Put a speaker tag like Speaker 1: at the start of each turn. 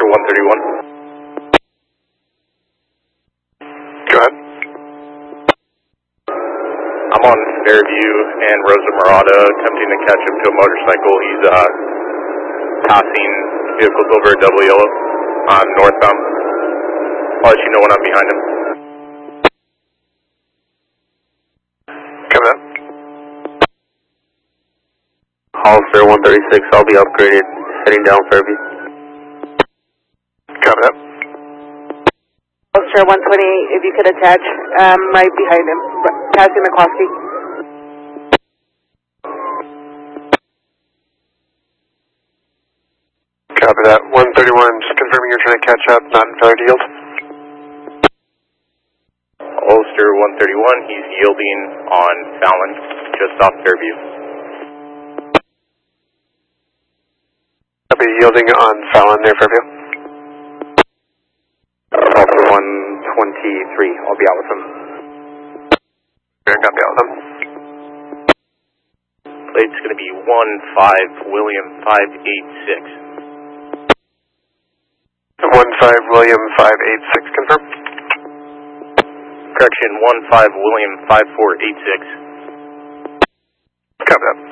Speaker 1: 131.
Speaker 2: Go ahead.
Speaker 1: I'm on Fairview and Rosa Murata attempting to catch up to a motorcycle. He's passing vehicles over a double yellow on northbound. I'll let you know when I'm behind him.
Speaker 2: Coming up.
Speaker 3: Hollister 136, I'll be upgraded, heading down Fairview.
Speaker 2: Coming up.
Speaker 4: Hollister 128, if you could attach, right behind him, passing McCloskey.
Speaker 2: Copy that. 131, just confirming you're trying to catch up, not in failure to yield.
Speaker 1: Hollister 131, he's yielding on Fallon, just off Fairview.
Speaker 2: I'll be yielding on Fallon near Fairview.
Speaker 3: Hollister 123, I'll be out with him.
Speaker 2: Fair, copy out with him.
Speaker 1: Plate's going to be 15 William 586.
Speaker 2: 15 William 586, confirm.
Speaker 1: Correction, 15 William 5486.
Speaker 2: Copy that.